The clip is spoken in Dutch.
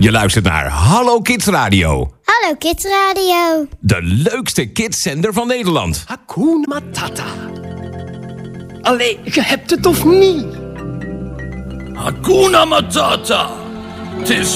Je luistert naar Hallo Kids Radio. Hallo Kids Radio. De leukste kidszender van Nederland. Hakuna Matata. Allee, je hebt het of niet? Hakuna Matata. Het is